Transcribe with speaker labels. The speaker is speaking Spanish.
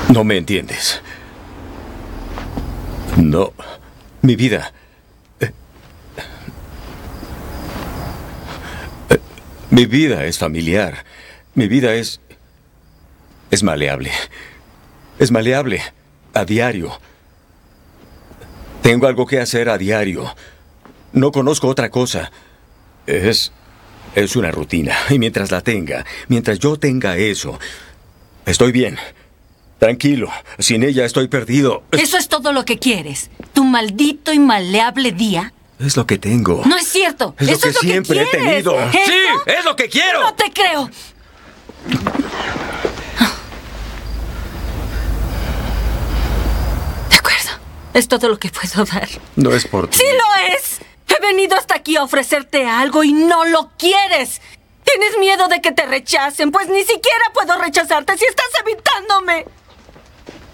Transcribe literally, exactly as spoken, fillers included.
Speaker 1: No me entiendes. No. Mi vida... eh, eh, mi vida es familiar. Mi vida es... Es maleable. Es maleable. A diario. Tengo algo que hacer a diario. No conozco otra cosa. Es... Es una rutina. Y mientras la tenga, mientras yo tenga eso, estoy bien. Tranquilo. Sin ella estoy perdido.
Speaker 2: ¿Eso es todo lo que quieres? ¿Tu maldito y maleable día?
Speaker 1: Es lo que tengo.
Speaker 2: No es cierto.
Speaker 1: Es lo
Speaker 2: Eso
Speaker 1: que
Speaker 2: es lo
Speaker 1: siempre
Speaker 2: que
Speaker 1: he
Speaker 2: quieres.
Speaker 1: tenido.
Speaker 2: ¿Eso?
Speaker 1: ¡Sí! ¡Es lo que quiero!
Speaker 2: No te creo. De acuerdo. Es todo lo que puedo dar.
Speaker 1: No es por ti.
Speaker 2: ¡Sí lo es! He venido hasta aquí a ofrecerte algo y no lo quieres. Tienes miedo de que te rechacen, pues ni siquiera puedo rechazarte si estás evitándome.